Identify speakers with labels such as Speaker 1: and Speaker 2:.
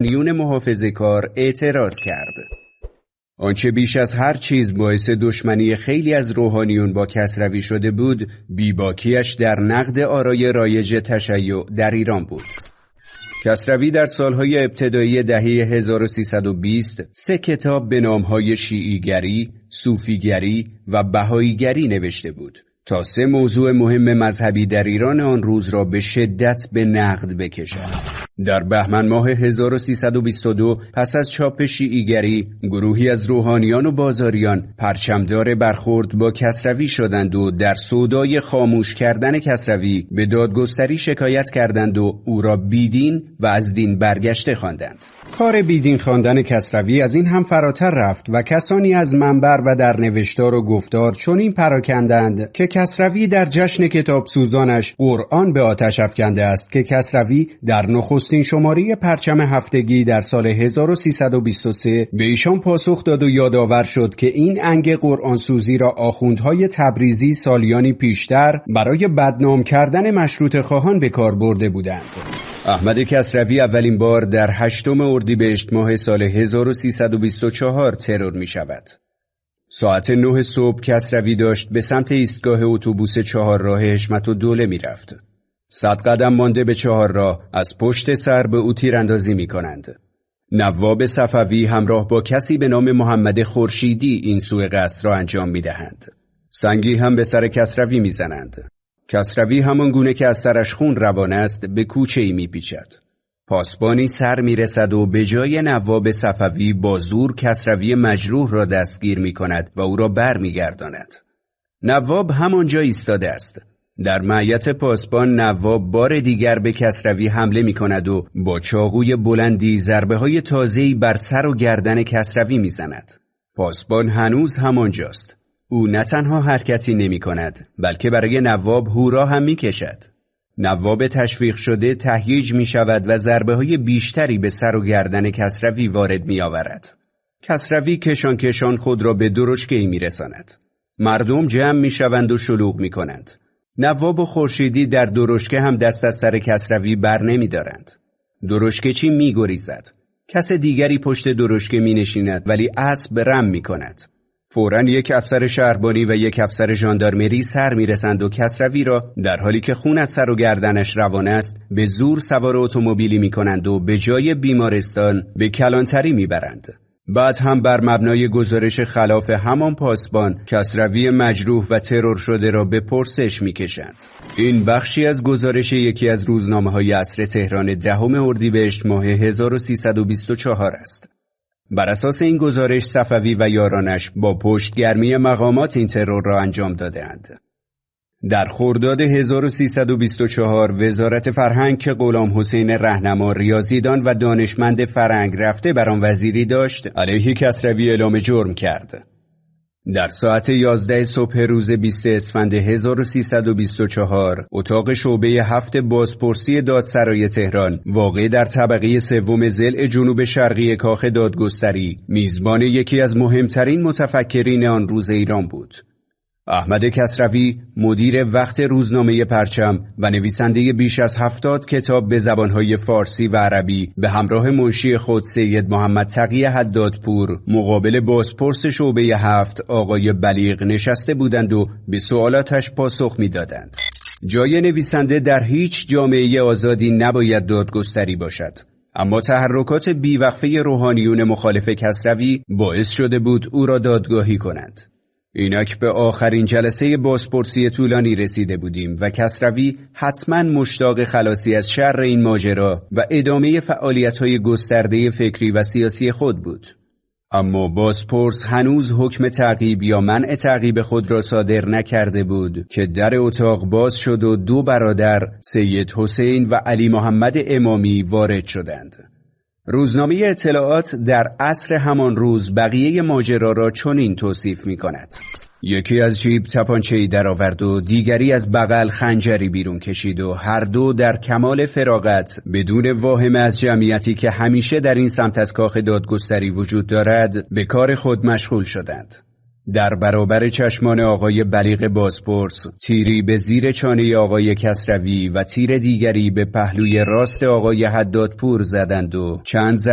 Speaker 1: روحانیون محافظه‌کار اعتراض کرد. آنچه بیش از هر چیز باعث دشمنی خیلی از روحانیون با کسروی شده بود، بیباکیش در نقد آرای رایج تشیع در ایران بود. کسروی در سالهای ابتدایی دهه 1320 3 کتاب به نامهای شیعیگری، صوفیگری و بهاییگری نوشته بود تا 3 موضوع مهم مذهبی در ایران آن روز را به شدت به نقد بکشد. در بهمن ماه 1322 پس از چاپ شیعیگری، گروهی از روحانیان و بازاریان پرچمدار برخورد با کسروی شدند و در سودای خاموش کردن کسروی به دادگستری شکایت کردند و او را بیدین و از دین برگشته خواندند. کار بیدین خواندن کسروی از این هم فراتر رفت و کسانی از منبر و در نوشتار و گفتار چنین پراکندند که کسروی در جشن کتاب سوزانش قرآن به آتش افکنده است که کسروی در نخستین شماره پرچم هفتگی در سال 1323 به ایشان پاسخ داد و یادآور شد که این انگ قرآن سوزی را آخوندهای تبریزی سالیانی پیشتر برای بدنام کردن مشروطه خواهان به کار برده بودند. احمد کسروی اولین بار در 8 اردیبهشت ماه سال 1324 ترور می شود. ساعت 9 صبح کسروی داشت به سمت ایستگاه اتوبوس 4 راه حشمت‌الدوله می رفت. 100 قدم مانده به 4 راه از پشت سر به او تیراندازی می کنند. نواب صفوی همراه با کسی به نام محمد خورشیدی این سوء قصد را انجام می دهند. سنگی هم به سر کسروی می زنند. کسروی همان گونه که از سرش خون روان است به کوچه‌ای می‌پیچد. پاسبانی سر می‌رسد و به جای نواب صفوی با زور کسروی مجروح را دستگیر می‌کند و او را برمیگرداند. نواب همانجا ایستاده است. در معیت پاسبان نواب بار دیگر به کسروی حمله می‌کند و با چاقوی بلندی ضربه‌های تازه‌ای بر سر و گردن کسروی می‌زند. پاسبان هنوز همانجاست. او نه تنها حرکتی نمی کند بلکه برای نواب هورا هم می کشد. نواب تشویق شده تهییج می شود و ضربه های بیشتری به سر و گردن کسروی وارد می آورد. کسروی کشان کشان خود را به درشکه‌ای می رساند. مردم جمع می شوند و شلوغ می کنند. نواب و خورشیدی در درشکه هم دست از سر کسروی بر نمی دارند. درشکه چی می گریزد. کس دیگری پشت درشکه می نشیند ولی اسب رم می کند. فوراً یک افسر شهربانی و یک افسر ژاندارمری سر میرسند و کسروی را در حالی که خون از سر و گردنش روان است به زور سوار اتومبیلی میکنند و به جای بیمارستان به کلانتری میبرند. بعد هم بر مبنای گزارش خلاف همان پاسبان کسروی مجروح و ترور شده را به پرسش میکشند. این بخشی از گزارش یکی از روزنامه‌های عصر تهران 10 اردیبهشت ماه 1324 است. بر اساس این گزارش صفوی و یارانش با پشتگرمی مقامات این ترور را انجام دادند. در خرداد 1324 وزارت فرهنگ که غلام حسین رهنما ریاضیدان و دانشمند فرهنگ رفته بر آن وزیری داشت علیه کسروی اعلام جرم کرد. در ساعت 11 صبح روز 20 اسفند 1324 اتاق شعبه 7 بازپرسی دادسرای تهران واقع در طبقه 3 ضلع جنوب شرقی کاخ دادگستری میزبان یکی از مهمترین متفکرین آن روز ایران بود. احمد کسروی مدیر وقت روزنامه پرچم و نویسنده بیش از 70 کتاب به زبانهای فارسی و عربی به همراه منشی خود سید محمد تقی حدادپور مقابل بازپرس شعبه 7 آقای بلیغ نشسته بودند و به سوالاتش پاسخ می‌دادند. جای نویسنده در هیچ جامعه آزادی نباید دادگستری باشد. اما تحرکات بیوقفه روحانیون مخالف کسروی باعث شده بود او را دادگاهی کنند. اینک به آخرین جلسه بازپرسی طولانی رسیده بودیم و کسروی حتما مشتاق خلاصی از شر این ماجرا و ادامه فعالیت‌های گسترده فکری و سیاسی خود بود. اما بازپرس هنوز حکم تعقیب یا منع تعقیب خود را صادر نکرده بود که در اتاق باز شد و 2 برادر سید حسین و علی محمد امامی وارد شدند. روزنامه اطلاعات در عصر همان روز بقیه ماجرا را چنین توصیف می کند. یکی از جیب تپانچه‌ای درآورد و دیگری از بغل خنجری بیرون کشید و هر دو در کمال فراغت بدون واهمه از جمعیتی که همیشه در این سمت از کاخ دادگستری وجود دارد به کار خود مشغول شدند. در برابر چشمان آقای بلیغ بازپرس تیری به زیر چانه آقای کسروی و تیر دیگری به پهلوی راست آقای حدادپور زدند و چند